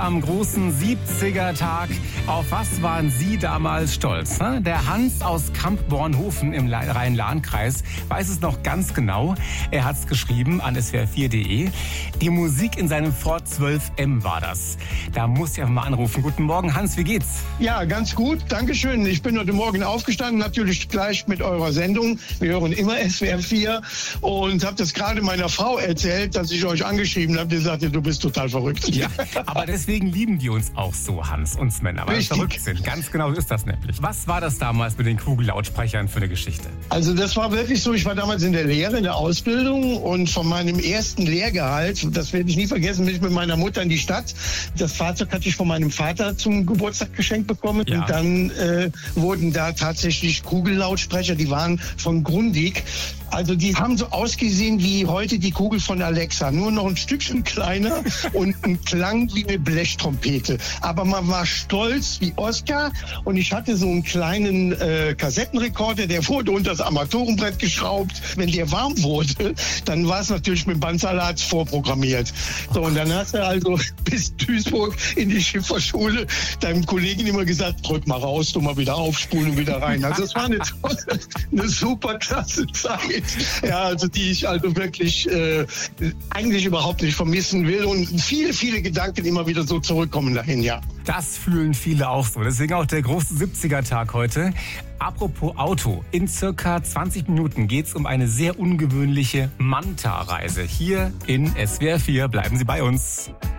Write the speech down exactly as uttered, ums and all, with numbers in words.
am großen siebziger-Tag. Auf was waren Sie damals stolz? Ne? Der Hans aus Kamp-Bornhofen im Rhein-Lahn-Kreis weiß es noch ganz genau. Er hat es geschrieben an s w r vier punkt d e. Die Musik in seinem Ford zwölf M war das. Da muss ich einfach mal anrufen. Guten Morgen, Hans, wie geht's? Ja, ganz gut. Dankeschön. Ich bin heute Morgen aufgestanden, natürlich gleich mit eurer Sendung. Wir hören immer S W R vier und habe das gerade meiner Frau erzählt, dass ich euch angeschrieben habe. Die sagte, du bist total verrückt. Ja, aber deswegen lieben die uns auch so, Hans, uns Männer, weil wir verrückt sind. Ganz genau so ist das nämlich. Was war das damals mit den Kugellautsprechern für eine Geschichte? Also das war wirklich so, ich war damals in der Lehre, in der Ausbildung und von meinem ersten Lehrgehalt, das werde ich nie vergessen, bin ich mit meiner Mutter in die Stadt. Das Fahrzeug hatte ich von meinem Vater zum Geburtstag geschenkt bekommen. Ja. Und dann äh, wurden da tatsächlich Kugellautsprecher, die waren von Grundig. Also die haben so ausgesehen wie heute die Kugel von Alexa, nur noch ein Stückchen kleiner und ein Klang wie eine Blechtrompete. Aber man war stolz wie Oscar und ich hatte so einen kleinen äh, Kassettenrekorder, der wurde unter das Armaturenbrett geschraubt. Wenn der warm wurde, dann war es natürlich mit Bandsalat vorprogrammiert. So, und dann hast du also bis Duisburg in die Schifferschule deinem Kollegen immer gesagt, drück mal raus, du mal wieder aufspulen und wieder rein. Also es war eine, eine super klasse Zeit. Ja, also die ich also wirklich äh, eigentlich überhaupt nicht vermissen will und viele, viele Gedanken immer wieder so zurückkommen dahin, ja. Das fühlen viele auch so. Deswegen auch der große siebziger-Tag heute. Apropos Auto. In circa zwanzig Minuten geht es um eine sehr ungewöhnliche Manta-Reise. Hier in S W R vier. Bleiben Sie bei uns.